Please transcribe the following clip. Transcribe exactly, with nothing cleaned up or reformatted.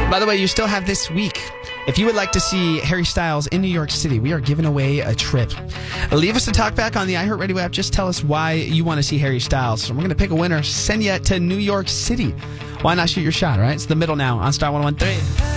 By the way, you still have this week. If you would like to see Harry Styles in New York City, we are giving away a trip. Leave us a talkback on the iHeartRadio app. Just tell us why you want to see Harry Styles. We're going to pick a winner, send you to New York City. Why not shoot your shot, right? It's the middle now on Star one oh one three.